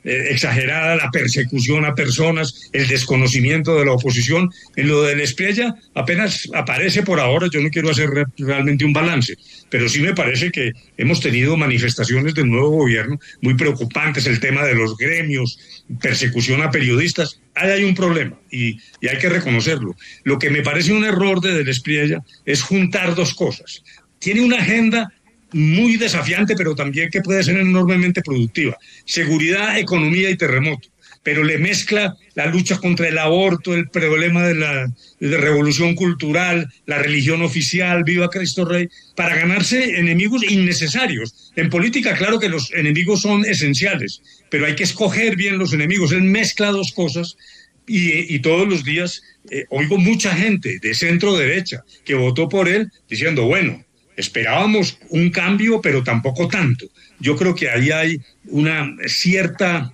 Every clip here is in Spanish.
exagerada la persecución a personas, el desconocimiento de la oposición. En lo del Espriella apenas aparece por ahora, yo no quiero hacer realmente un balance, pero sí me parece que hemos tenido manifestaciones del nuevo gobierno muy preocupantes, el tema de los gremios, persecución a periodistas. Ahí hay un problema y hay que reconocerlo. Lo que me parece un error de Del Espriella es juntar dos cosas. Tiene una agenda muy desafiante, pero también que puede ser enormemente productiva. Seguridad, economía y terremoto. Pero le mezcla la lucha contra el aborto, el problema de la revolución cultural, la religión oficial, viva Cristo Rey, para ganarse enemigos innecesarios. En política, claro que los enemigos son esenciales, pero hay que escoger bien los enemigos. Él mezcla dos cosas y todos los días oigo mucha gente de centro derecha que votó por él diciendo, bueno, esperábamos un cambio, pero tampoco tanto. Yo creo que ahí hay una cierta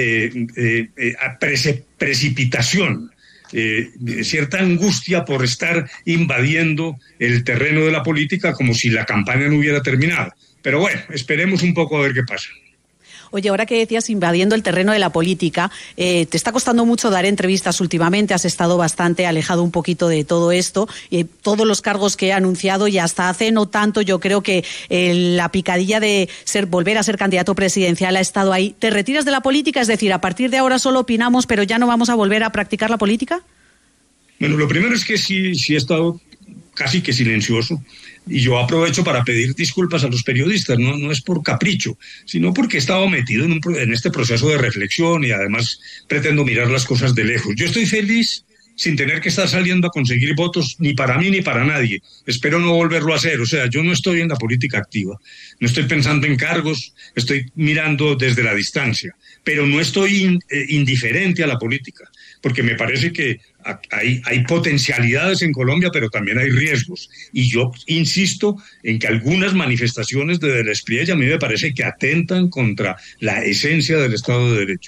precipitación, cierta angustia por estar invadiendo el terreno de la política como si la campaña no hubiera terminado. Pero bueno, esperemos un poco a ver qué pasa. Oye, ahora que decías invadiendo el terreno de la política, te está costando mucho dar entrevistas últimamente, has estado bastante alejado un poquito de todo esto, todos los cargos que he anunciado y hasta hace no tanto, yo creo que la picadilla de volver a ser candidato presidencial ha estado ahí. ¿Te retiras de la política? Es decir, a partir de ahora solo opinamos, pero ya no vamos a volver a practicar la política. Bueno, lo primero es que sí he estado casi que silencioso. Y yo aprovecho para pedir disculpas a los periodistas, no es por capricho, sino porque he estado metido en este proceso de reflexión y además pretendo mirar las cosas de lejos. Yo estoy feliz sin tener que estar saliendo a conseguir votos ni para mí ni para nadie. Espero no volverlo a hacer. O sea, yo no estoy en la política activa, no estoy pensando en cargos, estoy mirando desde la distancia, pero no estoy indiferente a la política, porque me parece que hay potencialidades en Colombia, pero también hay riesgos. Y yo insisto en que algunas manifestaciones de Del Espriella a mí me parece que atentan contra la esencia del Estado de Derecho.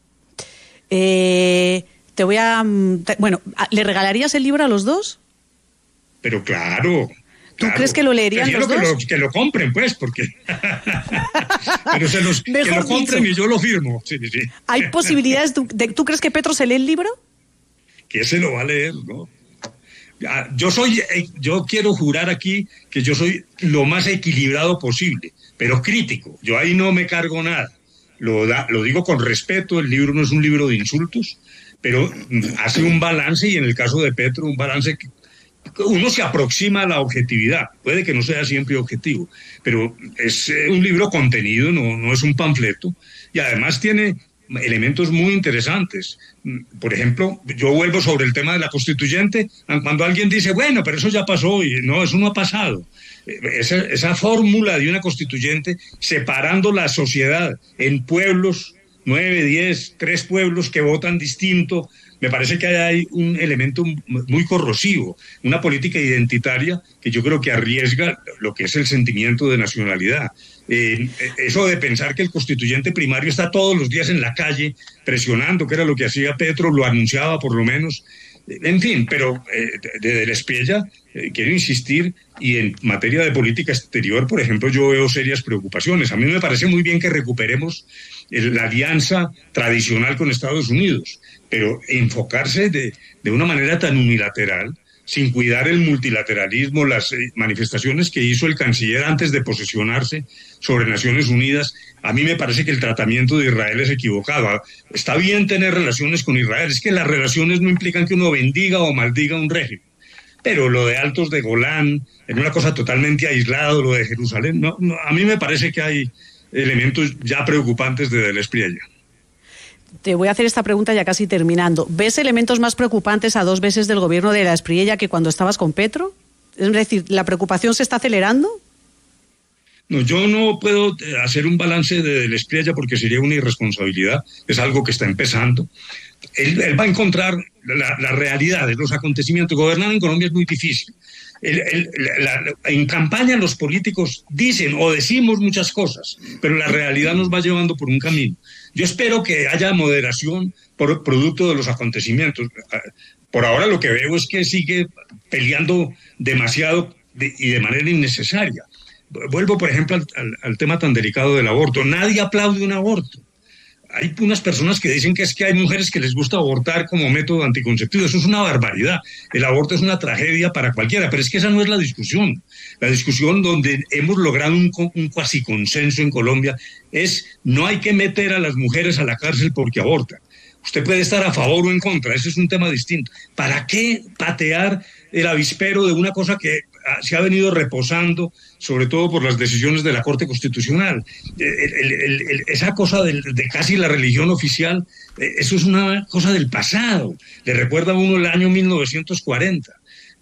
¿Le regalarías el libro a los dos? Pero claro. ¿Tú crees que lo leerían los dos? Que lo compren, pues, porque... Pero que lo compren y yo lo firmo. Sí. ¿Hay posibilidades? ¿Tú crees que Petro se lee el libro? Que se lo va a leer, ¿no? Yo quiero jurar aquí que yo soy lo más equilibrado posible, pero crítico. Yo ahí no me cargo nada. Lo digo con respeto, el libro no es un libro de insultos, pero hace un balance, y en el caso de Petro, un balance que uno se aproxima a la objetividad. Puede que no sea siempre objetivo, pero es un libro contenido, no es un panfleto, y además tiene elementos muy interesantes. Por ejemplo, yo vuelvo sobre el tema de la constituyente, cuando alguien dice, bueno, pero eso ya pasó, y no, eso no ha pasado. Esa fórmula de una constituyente separando la sociedad en pueblos, 9, 10, 3 pueblos que votan distinto, me parece que hay un elemento muy corrosivo, una política identitaria que yo creo que arriesga lo que es el sentimiento de nacionalidad. Eso de pensar que el constituyente primario está todos los días en la calle presionando, que era lo que hacía Petro, lo anunciaba por lo menos. En fin, pero de Del Espriella quiero insistir, y en materia de política exterior, por ejemplo, yo veo serias preocupaciones. A mí me parece muy bien que recuperemos la alianza tradicional con Estados Unidos, pero enfocarse de una manera tan unilateral, sin cuidar el multilateralismo, las manifestaciones que hizo el canciller antes de posesionarse sobre Naciones Unidas, a mí me parece que el tratamiento de Israel es equivocado. Está bien tener relaciones con Israel, es que las relaciones no implican que uno bendiga o maldiga un régimen. Pero lo de Altos de Golán, en una cosa totalmente aislada, lo de Jerusalén, no, a mí me parece que hay elementos ya preocupantes de Del Espriella. Te voy a hacer esta pregunta ya casi terminando. ¿Ves elementos más preocupantes a 2 meses del gobierno de Del Espriella que cuando estabas con Petro? Es decir, ¿la preocupación se está acelerando? No, yo no puedo hacer un balance de Del Espriella porque sería una irresponsabilidad. Es algo que está empezando. Él va a encontrar la realidad de los acontecimientos. Gobernar en Colombia es muy difícil. En campaña los políticos dicen o decimos muchas cosas, pero la realidad nos va llevando por un camino. Yo espero que haya moderación por producto de los acontecimientos. Por ahora lo que veo es que sigue peleando demasiado y de manera innecesaria. Vuelvo, por ejemplo, al tema tan delicado del aborto. Nadie aplaude un aborto. hay unas personas que dicen que es que hay mujeres que les gusta abortar como método anticonceptivo. Eso es una barbaridad. El aborto es una tragedia para cualquiera, pero es que esa no es la discusión. La discusión donde hemos logrado un cuasi consenso en Colombia es: no hay que meter a las mujeres a la cárcel porque abortan. Usted puede estar a favor o en contra, ese es un tema distinto. ¿Para qué patear el avispero de una cosa que se ha venido reposando, sobre todo por las decisiones de la Corte Constitucional? Esa cosa de casi la religión oficial, eso es una cosa del pasado. Le recuerda a uno el año 1940.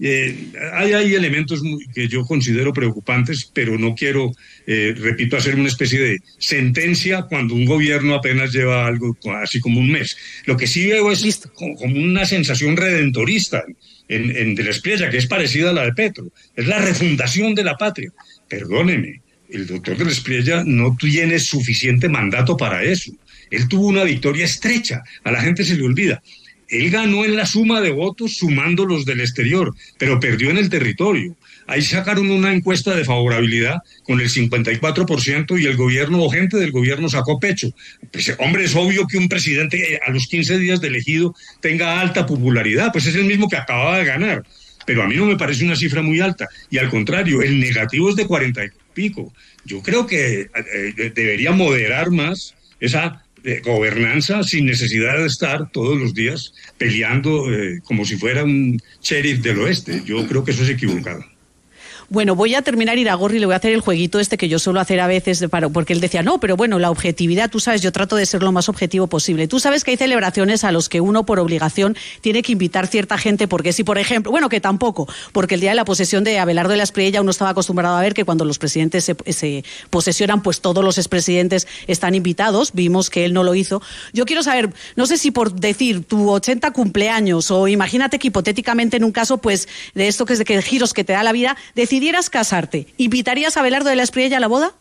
Hay elementos que yo considero preocupantes, pero no quiero, repito, hacer una especie de sentencia cuando un gobierno apenas lleva algo así como un mes. Lo que sí veo es como una sensación redentorista en de la Espriella, que es parecida a la de Petro. Es la refundación de la patria. Perdóneme, el doctor de la Espriella no tiene suficiente mandato para eso. Él tuvo una victoria estrecha, a la gente se le olvida. Él ganó en la suma de votos sumando los del exterior, pero perdió en el territorio. Ahí sacaron una encuesta de favorabilidad con el 54% y el gobierno o gente del gobierno sacó pecho. Pues, hombre, es obvio que un presidente a los 15 días de elegido tenga alta popularidad, pues es el mismo que acababa de ganar. Pero a mí no me parece una cifra muy alta. Y al contrario, el negativo es de 40 y pico. Yo creo que debería moderar más esa gobernanza sin necesidad de estar todos los días peleando como si fuera un sheriff del oeste. Yo creo que eso es equivocado. Bueno, voy a terminar, Iragorri, le voy a hacer el jueguito este que yo suelo hacer a veces, porque él decía, no, pero bueno, la objetividad, tú sabes, yo trato de ser lo más objetivo posible. Tú sabes que hay celebraciones a los que uno por obligación tiene que invitar cierta gente, porque si, por ejemplo, bueno, que tampoco, porque el día de la posesión de Abelardo de la Espriella uno estaba acostumbrado a ver que cuando los presidentes se posesionan, pues todos los expresidentes están invitados, vimos que él no lo hizo. Yo quiero saber, no sé si por decir tu 80 cumpleaños, o imagínate que hipotéticamente en un caso, pues, de esto que es de que giros que te da la vida, decidieras casarte, ¿invitarías a Abelardo de la Espriella a la boda?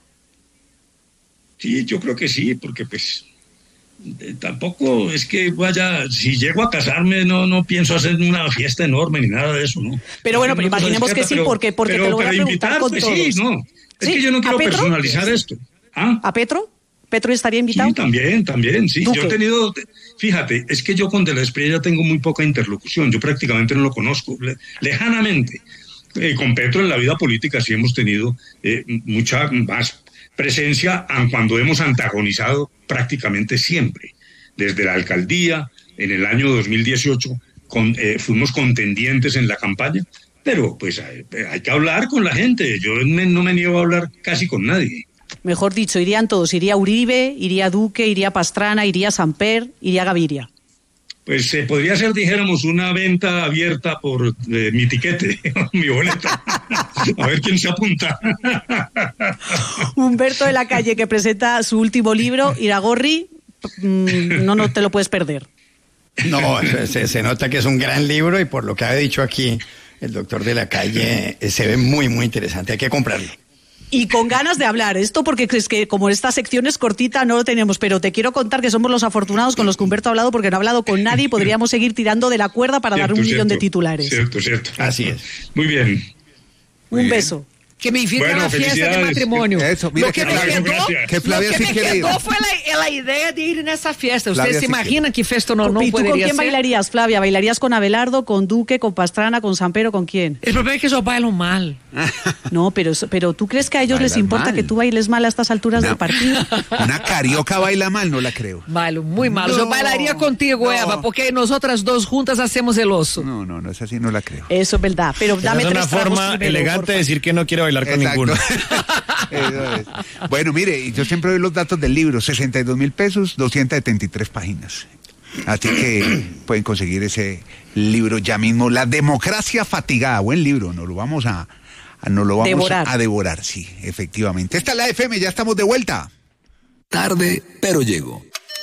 Sí, yo creo que sí, porque pues tampoco es que vaya, si llego a casarme no pienso hacer una fiesta enorme ni nada de eso, ¿no? Pero bueno, pero imaginemos que sí, porque te lo voy a preguntar invitar, con pues todos. Sí, no, es que yo no quiero personalizar esto. ¿Ah? ¿A Petro? ¿Petro estaría invitado? Sí, también, sí. ¿Duque? Yo he tenido, fíjate, es que yo con De la Espriella tengo muy poca interlocución, yo prácticamente no lo conozco, lejanamente. Con Petro en la vida política sí hemos tenido mucha más presencia, aun cuando hemos antagonizado prácticamente siempre. Desde la alcaldía, en el año 2018, fuimos contendientes en la campaña, pero pues hay que hablar con la gente. Yo no me niego a hablar casi con nadie. Mejor dicho, irían todos, iría Uribe, iría Duque, iría Pastrana, iría Samper, iría Gaviria. Pues podría ser, dijéramos, una venta abierta por mi tiquete, mi boleta. A ver quién se apunta. Humberto de la Calle, que presenta su último libro, Iragorri, no te lo puedes perder. No, se nota que es un gran libro y por lo que ha dicho aquí el doctor de la Calle, se ve muy, muy interesante. Hay que comprarlo. Y con ganas de hablar, esto porque es que como esta sección es cortita no lo tenemos, pero te quiero contar que somos los afortunados con los que Humberto ha hablado porque no ha hablado con nadie y podríamos seguir tirando de la cuerda para dar un millón de titulares. Cierto. Así es. Muy bien. Un beso. Que me invite a la fiesta de matrimonio. Eso, mira, lo que me quedó fue la idea de ir en esa fiesta. ¿Ustedes se imaginan qué fiesta no ¿Y tú podría con quién ser? bailarías, Flavia? ¿Bailarías con Abelardo, con Duque, con Pastrana, con Sampero, con quién? El problema es que yo bailo mal. No, pero ¿tú crees que a ellos les importa mal. que tú bailes mal a estas alturas del partido? Una carioca baila mal, no la creo. Bailo muy mal. No, yo bailaría contigo, Eva, porque nosotras dos juntas hacemos el oso. No, es así, no la creo. Eso es verdad, pero dame es tres una forma tragos primero, elegante de decir que no quiere bailar con ninguno. Eso es. Bueno, mire, yo siempre doy los datos del libro, 62.000 pesos, 273 páginas. Así que pueden conseguir ese libro ya mismo, La democracia fatigada, buen libro, nos lo vamos a devorar, sí, efectivamente. Esta es la FM, ya estamos de vuelta. Tarde, pero llego.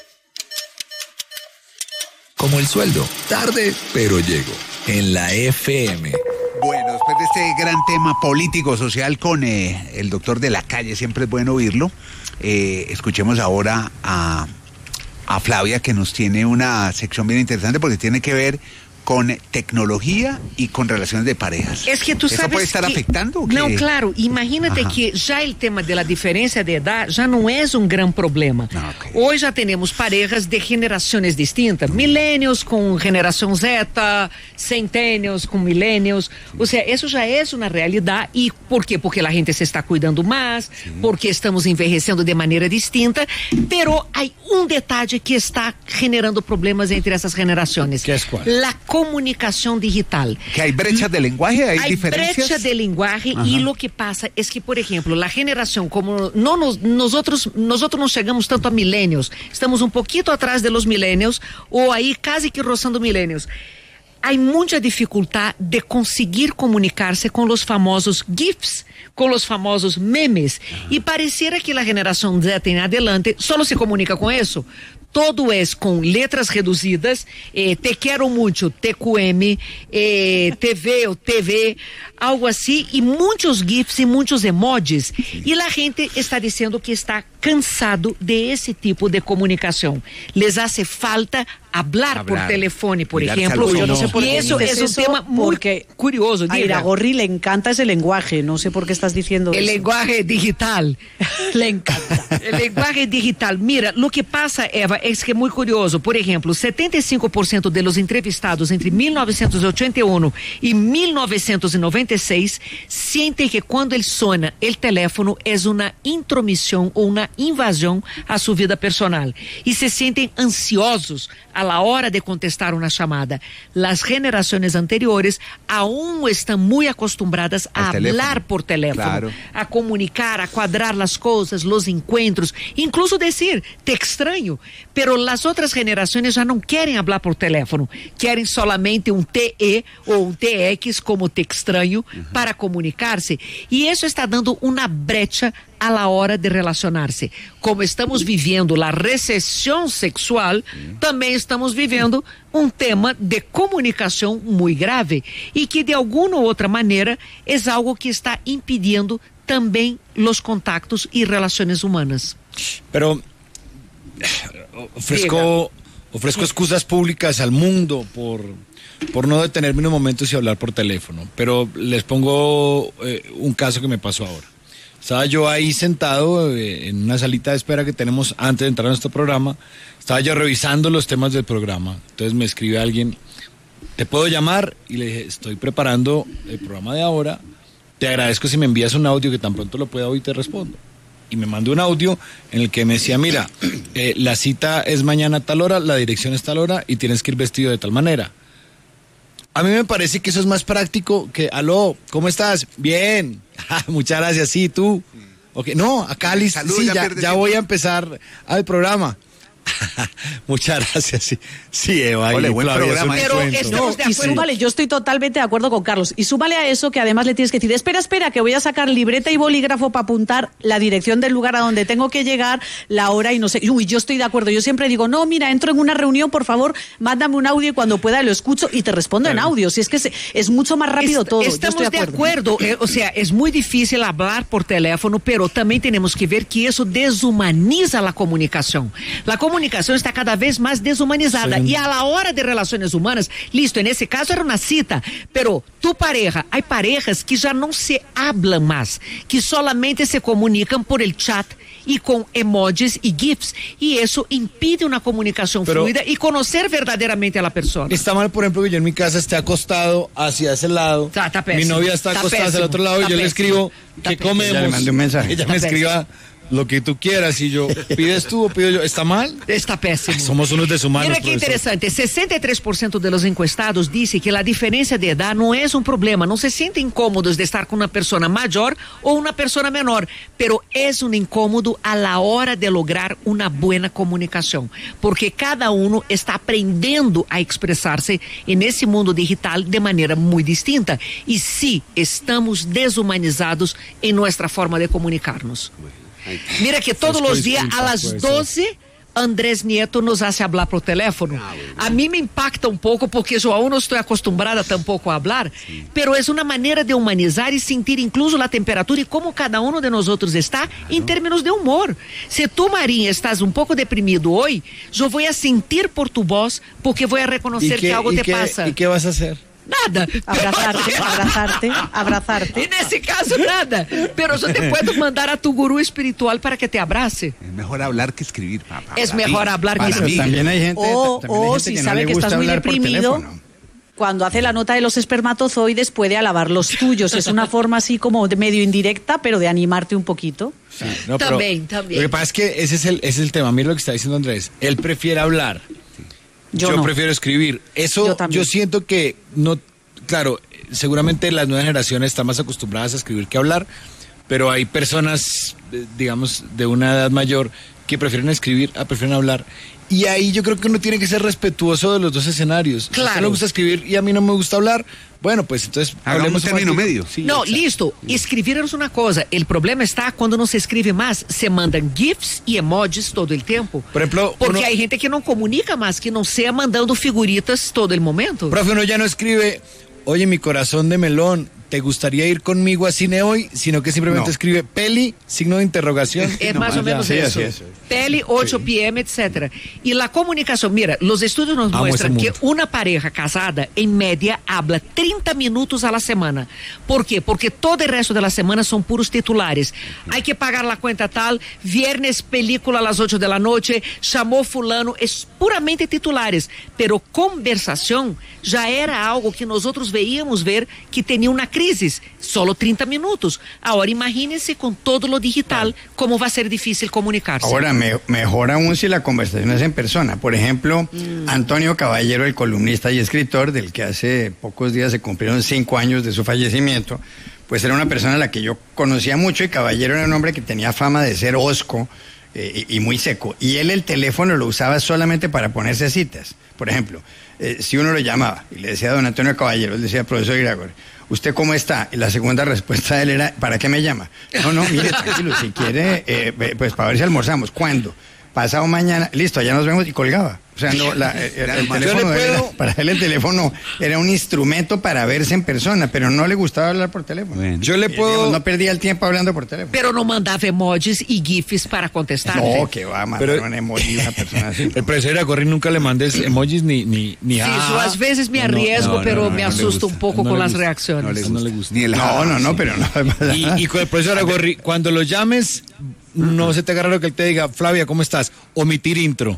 Como el sueldo, tarde, pero llego. En la FM. Bueno, después de este gran tema político-social con el doctor de la Calle, siempre es bueno oírlo. Escuchemos ahora a Flavia, que nos tiene una sección bien interesante porque tiene que ver con tecnología y con relaciones de parejas. Es que tú sabes ¿eso puede estar afectando? ¿O qué? Não, claro. Imagínate que já o tema da diferença de idade já não é um grande problema. Okay. Hoje já temos parejas de gerações distintas. Millennials com geração Z, centennials com millennials. Ou seja, isso já é uma realidade. E por quê? Porque a gente se está cuidando mais, porque estamos envelhecendo de maneira distinta. Pero há detalhe que está generando problemas entre essas gerações. ¿Qué es cuál? La comunicación digital. ¿Que hay brechas de lenguaje? ¿Hay diferencias? Brecha de lenguaje y lo que pasa es que, por ejemplo, la generación, como nosotros no llegamos tanto a millennials, estamos un poquito atrás de los millennials o ahí casi que rozando millennials. Hay mucha dificultad de conseguir comunicarse con los famosos GIFs, con los famosos memes. Y pareciera que la generación Z en adelante solo se comunica con eso. Todo es con letras reducidas, te quiero mucho, TQM, TV o TV, algo así, y muchos GIFs y muchos emojis. Y la gente está diciendo que está cansado de ese tipo de comunicación. Les hace falta hablar por teléfono, por ejemplo. Yo no sé por y qué eso es un tema muy curioso. A Iragorri le encanta ese lenguaje, no sé por qué estás diciendo el eso. Lenguaje digital. Le encanta. El lenguaje digital. Mira, lo que pasa, Eva, es que es muy curioso. Por ejemplo, 75% de los entrevistados entre 1981 y 1996 sienten que cuando suena el teléfono es una intromisión o una invasión a su vida personal. Y se sienten ansiosos a la hora de contestar una llamada. Las generaciones anteriores aún están muy acostumbradas a hablar por teléfono, claro, a comunicar, a cuadrar las cosas, los encuentros, incluso decir, te extraño. Pero las otras generaciones ya no quieren hablar por teléfono, quieren solamente un TE o un TX como te extraño para comunicarse. Y eso está dando una brecha a la hora de relacionarse. Como estamos viviendo la recesión sexual, también estamos viviendo un tema de comunicación muy grave y que de alguna u otra manera es algo que está impidiendo también los contactos y relaciones humanas. Pero ofrezco excusas públicas al mundo por no detenerme unos momentos y hablar por teléfono, pero les pongo un caso que me pasó ahora. Estaba yo ahí sentado en una salita de espera que tenemos antes de entrar a nuestro programa. Estaba yo revisando los temas del programa. Entonces me escribe alguien, ¿te puedo llamar? Y le dije, estoy preparando el programa de ahora. Te agradezco si me envías un audio que tan pronto lo pueda oír y te respondo. Y me mandó un audio en el que me decía, mira, la cita es mañana a tal hora, la dirección es tal hora y tienes que ir vestido de tal manera. A mí me parece que eso es más práctico que, aló, ¿cómo estás? Bien. Muchas gracias, sí, tú. Okay. No, acá listo, sí, ya voy a empezar al programa. Muchas gracias, sí, Eva. Ole, buen programa. Pero estamos de acuerdo. Y súmale, yo estoy totalmente de acuerdo con Carlos. Y súmale a eso que además le tienes que decir, espera, que voy a sacar libreta y bolígrafo para apuntar la dirección del lugar a donde tengo que llegar, la hora y no sé. Uy, yo estoy de acuerdo. Yo siempre digo, no, mira, entro en una reunión, por favor, mándame un audio y cuando pueda lo escucho y te respondo en audio. Si es que es mucho más rápido todo. Estamos de acuerdo. O sea, es muy difícil hablar por teléfono, pero también tenemos que ver que eso deshumaniza la comunicación. La comunicación está cada vez más deshumanizada. Sí. Y a la hora de relaciones humanas, listo, en ese caso era una cita, pero tu pareja, hay parejas que ya no se hablan más, que solamente se comunican por el chat y con emojis y GIFs, y eso impide una comunicación fluida y conocer verdaderamente a la persona. Está mal, por ejemplo, que yo en mi casa esté acostado hacia ese lado, está pésimo, mi novia está acostada hacia el otro lado y yo le escribo, ¿qué comemos? Ella le mandé un mensaje. Ella me escriba lo que tú quieras y yo, ¿pides tú o pido yo? ¿Está mal? Está pésimo. Somos unos deshumanos. Mira que interesante, 63% de los encuestados dicen que la diferencia de edad no es un problema, no se sienten incómodos de estar con una persona mayor o una persona menor, pero es un incómodo a la hora de lograr una buena comunicación, porque cada uno está aprendiendo a expresarse en ese mundo digital de manera muy distinta, y sí, estamos deshumanizados en nuestra forma de comunicarnos. Mira que todos los días a las 12 Andrés Nieto nos hace hablar por teléfono. A mí me impacta un poco porque yo aún no estoy acostumbrada tampoco a hablar, pero es una manera de humanizar y sentir incluso la temperatura y cómo cada uno de nosotros está en términos de humor. Si tú, Marín, estás un poco deprimido hoy, yo voy a sentir por tu voz porque voy a reconocer que algo te pasa. ¿Y qué vas a hacer? Nada. Abrazarte. En ese caso, nada. Pero yo te puedo mandar a tu gurú espiritual para que te abrace. Es mejor hablar que escribir, papá. Es mejor hablar que escribir. También hay gente, Si que no sabe le que gusta estás muy hablar por deprimido, teléfono. cuando hace la nota de los espermatozoides puede alabar los tuyos. Es una forma así como de medio indirecta, pero de animarte un poquito. Sí, no, También. Lo que pasa es que ese es el tema. Mira lo que está diciendo Andrés. Él prefiere hablar. Yo no. prefiero escribir. Eso yo siento que no, claro, seguramente las nuevas generaciones están más acostumbradas a escribir que a hablar, pero hay personas, digamos, de una edad mayor que prefieren escribir prefieren hablar. Y ahí yo creo que uno tiene que ser respetuoso de los dos escenarios. Claro. Si a usted le gusta escribir y a mí no me gusta hablar, bueno, pues entonces hagamos un término medio. Sí, No, exacto. listo. Escribir es una cosa. El problema está cuando no se escribe más. Se mandan GIFs y emojis todo el tiempo. Por ejemplo, porque hay gente que no comunica más, que no sea mandando figuritas todo el momento. Profe, uno ya no escribe, oye, mi corazón de melón, ¿te gustaría ir conmigo a cine hoy? Sino que simplemente escribe peli, signo de interrogación. Es más o menos sí, eso. así es. Peli, 8 p.m., etcétera. Y la comunicación, mira, los estudios nos muestran que una pareja casada, en media, habla 30 minutos a la semana. ¿Por qué? Porque todo el resto de la semana son puros titulares. Hay que pagar la cuenta tal, viernes película a las 8 de la noche, llamó fulano, es puramente titulares. Pero conversación ya era algo que nosotros veíamos ver que tenía una crisis, solo 30 minutos. Ahora imagínense con todo lo digital, cómo va a ser difícil comunicarse. Ahora, mejor aún si la conversación es en persona. Por ejemplo, Antonio Caballero, el columnista y escritor, del que hace pocos días se cumplieron 5 años de su fallecimiento, pues era una persona a la que yo conocía mucho, y Caballero era un hombre que tenía fama de ser hosco y muy seco. Y él el teléfono lo usaba solamente para ponerse citas. Por ejemplo, si uno lo llamaba y le decía a don Antonio Caballero, él decía, profesor Iragorri, ¿usted cómo está? Y la segunda respuesta de él era, ¿para qué me llama? No, mire, tranquilo, si quiere, pues para ver si almorzamos. ¿Cuándo? Pasado mañana, listo, allá nos vemos, y colgaba. O sea, no, el teléfono para él el teléfono era un instrumento para verse en persona, pero no le gustaba hablar por teléfono. Bueno. Yo le puedo... No perdía el tiempo hablando por teléfono. Pero no mandaba emojis y GIFs para contestar. No, que va a mandar un emoji a una persona así. El profesor Iragorri nunca le mandes emojis ni Sí, yo a veces me arriesgo, pero me asusto un poco con las reacciones. No le gusta. Ni el No, pero no. Y con el profesor Iragorri, cuando lo llames, no se te agarra lo que él te diga, Flavia, ¿cómo estás? Omitir intro.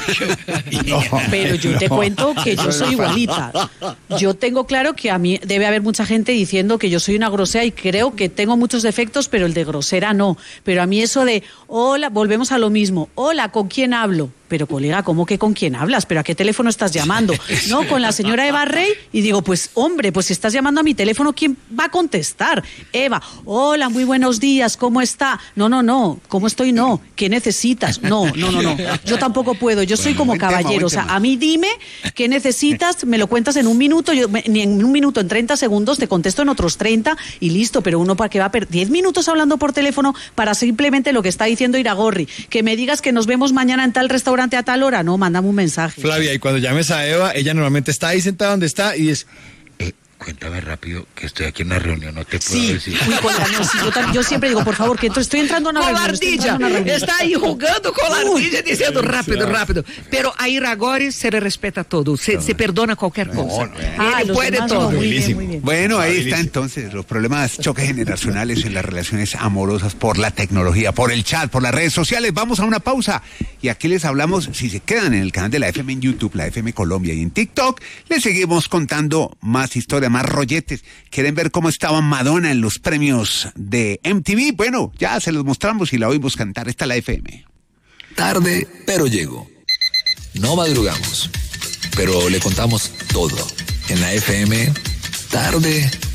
Pero yo te cuento que yo soy igualita. Yo tengo claro que a mí debe haber mucha gente diciendo que yo soy una grosera, y creo que tengo muchos defectos, pero el de grosera no. Pero a mí eso de, hola, volvemos a lo mismo, hola, ¿con quién hablo? Pero colega, ¿cómo que con quién hablas? ¿Pero a qué teléfono estás llamando? No, con la señora Eva Rey. Y digo, pues hombre, pues si estás llamando a mi teléfono, ¿quién va a contestar? Eva, hola, muy buenos días, ¿cómo está? No, ¿cómo estoy? No, ¿qué necesitas? No. Yo tampoco puedo, yo soy como Caballero. O sea, a mí dime qué necesitas, me lo cuentas en un minuto, ni en un minuto, en 30 segundos, te contesto en otros 30 y listo. Pero uno, ¿para qué va a perder 10 minutos hablando por teléfono para simplemente lo que está diciendo Iragorri? Que me digas que nos vemos mañana en tal restaurante a tal hora, no, mándame un mensaje. Flavia, y cuando llames a Eva, ella normalmente está ahí sentada donde está y es... Cuéntame rápido que estoy aquí en una reunión, no te puedo decir. Uy, yo siempre digo, por favor, que estoy entrando a una reunión. Está ahí jugando con la ardilla diciendo rápido. Pero a Iragorri se le respeta todo, se perdona cualquier cosa. Él puede todo. Muy bien. Bueno, ahí está entonces los problemas, choques generacionales en las relaciones amorosas por la tecnología, por el chat, por las redes sociales. Vamos a una pausa y aquí les hablamos, si se quedan en el canal de la FM en YouTube, la FM Colombia, y en TikTok, les seguimos contando más historias, más rolletes. ¿Quieren ver cómo estaba Madonna en los premios de MTV? Bueno, ya se los mostramos y la oímos cantar. Esta es la FM. Tarde, pero llego. No madrugamos, pero le contamos todo. En la FM, tarde,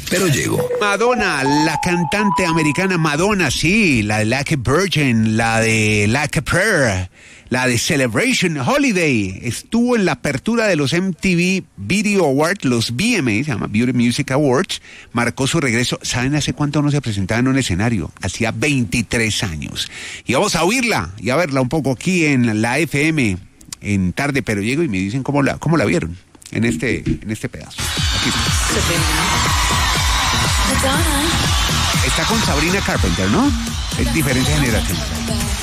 pero llego. Madonna, la cantante americana Madonna, sí, la de Like a Virgin, la de Like a Prayer, la de Celebration Holiday, estuvo en la apertura de los MTV Video Awards, los VMA, se llama Beauty Music Awards, marcó su regreso. ¿Saben hace cuánto no se presentaba en un escenario? Hacía 23 años. Y vamos a oírla y a verla un poco aquí en la FM, en Tarde Pero Llego, y me dicen cómo la vieron en este pedazo. Aquí está con Sabrina Carpenter, ¿no? Es diferencia generacional.